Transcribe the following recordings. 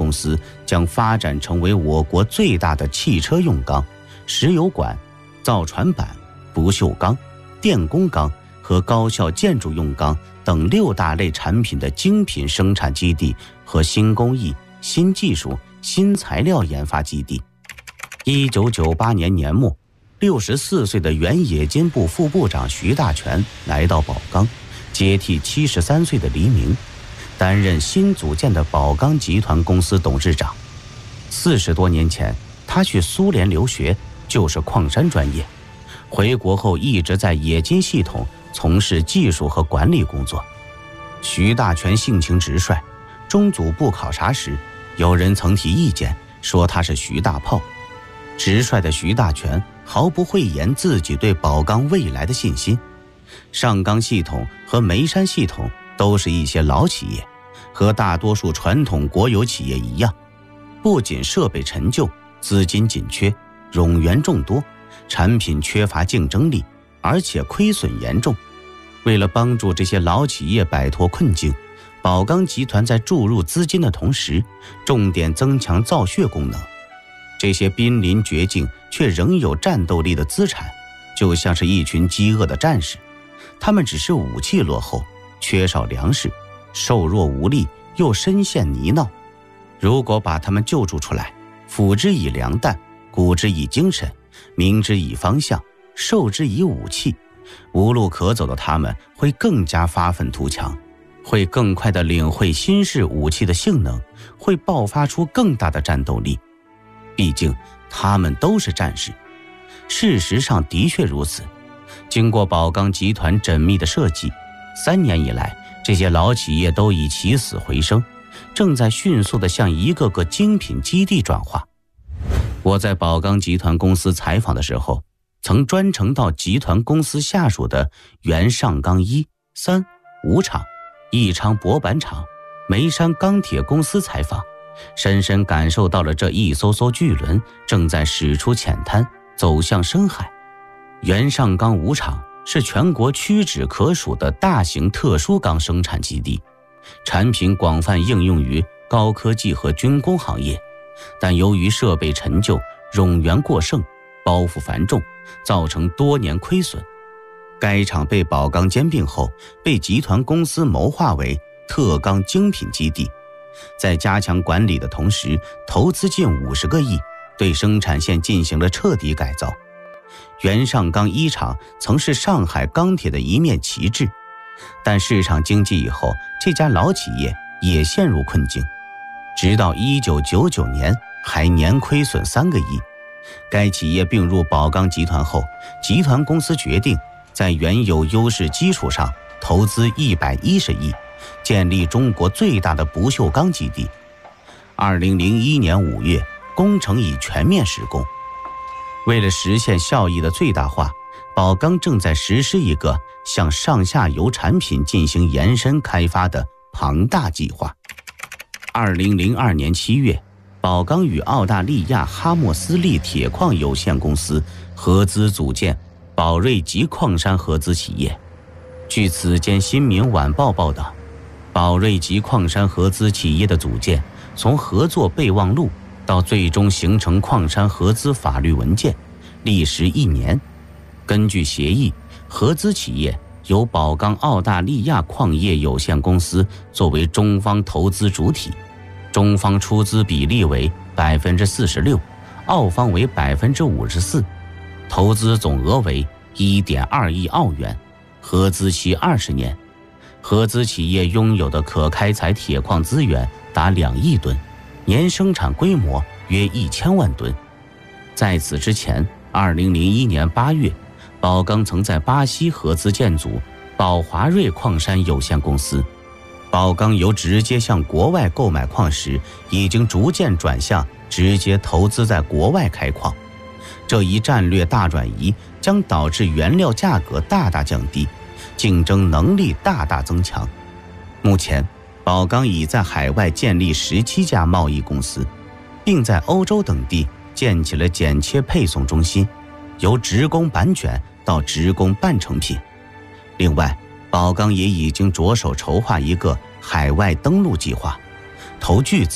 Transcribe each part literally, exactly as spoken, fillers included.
公司将发展成为我国最大的汽车用钢、石油管、造船板、不锈钢、电工钢和高效建筑用钢等六大类产品的精品生产基地和新工艺、新技术、新材料研发基地。一九九八年年末，六十四岁的原冶金部副部长徐大全来到宝钢，接替七十三岁的黎明，担任新组建的宝钢集团公司董事长。四十多年前，他去苏联留学，就是矿山专业，回国后一直在冶金系统从事技术和管理工作。徐大全性情直率，中组部考察时，有人曾提意见说他是徐大炮。直率的徐大全毫不讳言自己对宝钢未来的信心。上钢系统和煤山系统都是一些老企业，和大多数传统国有企业一样，不仅设备陈旧、资金紧缺、冗员众多，产品缺乏竞争力，而且亏损严重。为了帮助这些老企业摆脱困境，宝钢集团在注入资金的同时，重点增强造血功能。这些濒临绝境却仍有战斗力的资产，就像是一群饥饿的战士，他们只是武器落后，缺少粮食，瘦弱无力，又深陷泥淖。如果把他们救助出来，辅之以粮弹，鼓之以精神，明之以方向，授之以武器，无路可走的他们会更加发愤图强，会更快地领会新式武器的性能，会爆发出更大的战斗力。毕竟他们都是战士。事实上的确如此。经过宝钢集团缜密的设计，三年以来，这些老企业都已起死回生，正在迅速地向一个个精品基地转化。我在宝钢集团公司采访的时候，曾专程到集团公司下属的原上钢一、三、五厂、义昌薄板厂、眉山钢铁公司采访，深深感受到了这一艘艘巨轮正在驶出浅滩，走向深海。原上钢五厂是全国屈指可数的大型特殊钢生产基地，产品广泛应用于高科技和军工行业，但由于设备陈旧、冗员过剩、包袱繁重，造成多年亏损。该厂被宝钢兼并后，被集团公司谋划为特钢精品基地，在加强管理的同时，投资近五十个亿，对生产线进行了彻底改造。原上钢一厂曾是上海钢铁的一面旗帜，但市场经济以后，这家老企业也陷入困境，直到一九九九年还年亏损三个亿。该企业并入宝钢集团后，集团公司决定在原有优势基础上投资一百一十亿，建立中国最大的不锈钢基地。二零零一年五月，工程已全面施工。为了实现效益的最大化，宝钢正在实施一个向上下游产品进行延伸开发的庞大计划。二零零二年七月，宝钢与澳大利亚哈默斯利铁矿有限公司合资组建宝瑞吉矿山合资企业。据此间新民晚报报道，宝瑞吉矿山合资企业的组建，从合作备忘录到最终形成矿山合资法律文件，历时一年。根据协议，合资企业由宝钢澳大利亚矿业有限公司作为中方投资主体，中方出资比例为百分之四十六，澳方为百分之五十四，投资总额为一点二亿澳元，合资期二十年。合资企业拥有的可开采铁矿资源达两亿吨，年生产规模约一千万吨。在此之前，二零零一年八月，宝钢曾在巴西合资建组宝华瑞矿山有限公司。宝钢由直接向国外购买矿石，已经逐渐转向直接投资在国外开矿。这一战略大转移将导致原料价格大大降低，竞争能力大大增强。目前，宝钢已在海外建立十七家贸易公司，并在欧洲等地建起了剪切配送中心，由直工板卷到直工半成品。另外，宝钢也已经着手筹划一个海外登陆计划，投巨资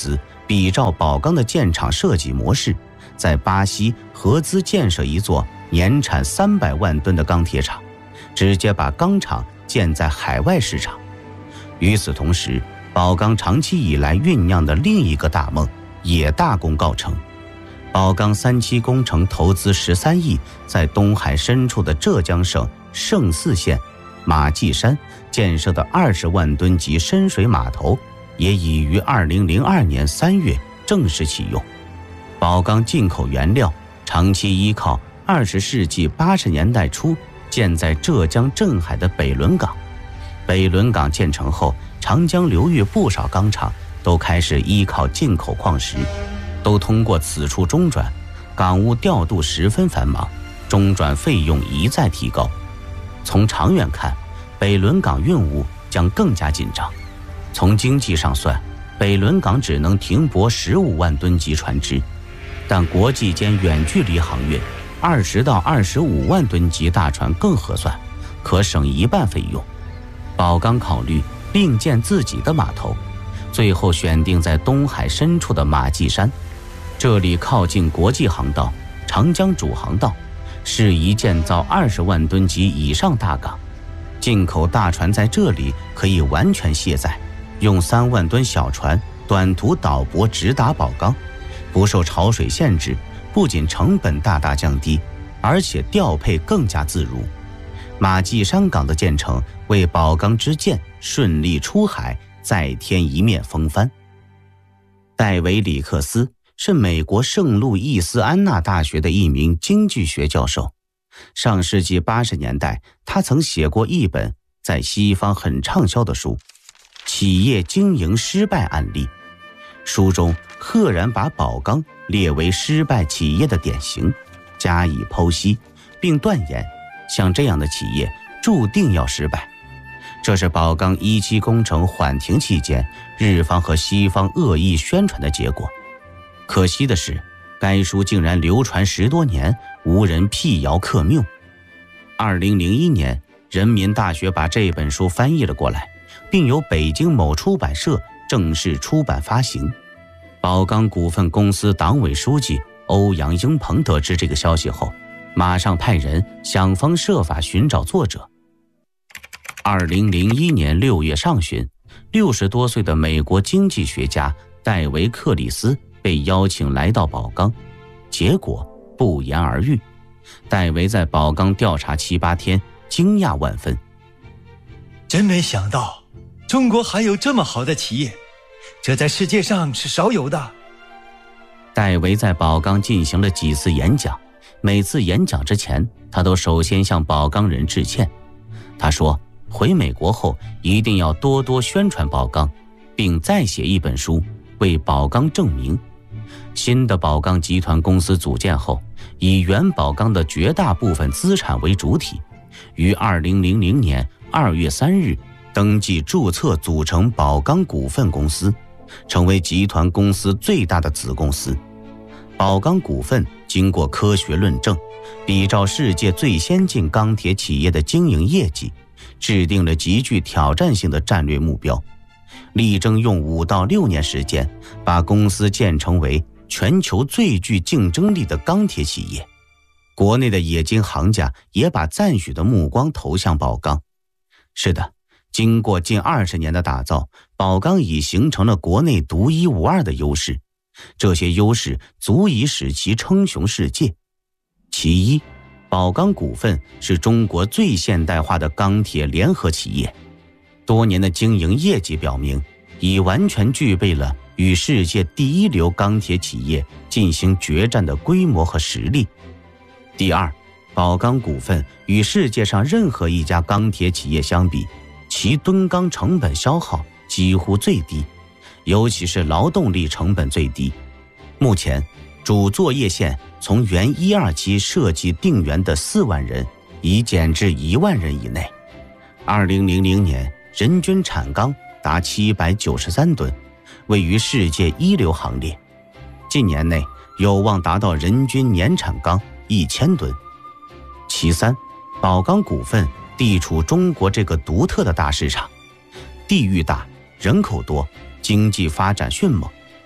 比照宝钢的建厂设计模式，在巴西合资建设一座年产三百万吨的钢铁厂，直接把钢厂建在海外市场。与此同时，宝钢长期以来酝酿的另一个大梦也大功告成。宝钢三期工程投资十三亿，在东海深处的浙江省嵊泗县马驥山建设的二十万吨级深水码头，也已于二零零二年三月正式启用。宝钢进口原料长期依靠二十世纪八十年代初建在浙江镇海的北仑港。北仑港建成后，长江流域不少钢厂都开始依靠进口矿石，都通过此处中转，港务调度十分繁忙，中转费用一再提高。从长远看，北仑港运务将更加紧张。从经济上算，北仑港只能停泊十五万吨级船只，但国际间远距离航运，二十到二十五万吨级大船更合算，可省一半费用。宝钢考虑另建自己的码头，最后选定在东海深处的马驥山，这里靠近国际航道、长江主航道，适宜建造二十万吨级以上大港。进口大船在这里可以完全卸载，用三万吨小船短途导泊直达宝钢，不受潮水限制，不仅成本大大降低，而且调配更加自如。马驥山港的建成，为宝钢之舰顺利出海再添一面风帆。戴维·里克斯是美国圣路易斯安那大学的一名经济学教授。上世纪八十年代，他曾写过一本在西方很畅销的书《企业经营失败案例》，书中赫然把宝钢列为失败企业的典型，加以剖析，并断言像这样的企业注定要失败。这是宝钢一期工程缓停期间，日方和西方恶意宣传的结果。可惜的是，该书竟然流传十多年，无人辟谣克谬。二零零一年，人民大学把这本书翻译了过来，并由北京某出版社正式出版发行。宝钢股份公司党委书记欧阳英鹏得知这个消息后，马上派人想方设法寻找作者。二零零一年六月上旬，六十多岁的美国经济学家戴维·克里斯被邀请来到宝钢，结果不言而喻。戴维在宝钢调查七八天，惊讶万分。 真没想到，中国还有这么好的企业，这在世界上是少有的。 戴维在宝钢进行了几次演讲，每次演讲之前，他都首先向宝钢人致歉。他说，回美国后一定要多多宣传宝钢，并再写一本书为宝钢证明。新的宝钢集团公司组建后，以原宝钢的绝大部分资产为主体，于二零零零年二月三日登记注册组成宝钢股份公司，成为集团公司最大的子公司。宝钢股份经过科学论证，比照世界最先进钢铁企业的经营业绩，制定了极具挑战性的战略目标，力争用五到六年时间把公司建成为全球最具竞争力的钢铁企业。国内的冶金行家也把赞许的目光投向宝钢。是的，经过近二十年的打造，宝钢已形成了国内独一无二的优势，这些优势足以使其称雄世界。其一，宝钢股份是中国最现代化的钢铁联合企业，多年的经营业绩表明，已完全具备了与世界第一流钢铁企业进行决战的规模和实力。第二，宝钢股份与世界上任何一家钢铁企业相比，其吨钢成本消耗几乎最低，尤其是劳动力成本最低。目前主作业线从原一二期设计定员的四万人已减至一万人以内。二零零零年人均产钢达七百九十三吨，位于世界一流行列。近年内有望达到人均年产钢一千吨。其三，宝钢股份地处中国这个独特的大市场，地域大，人口多，经济发展迅猛，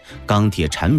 钢铁产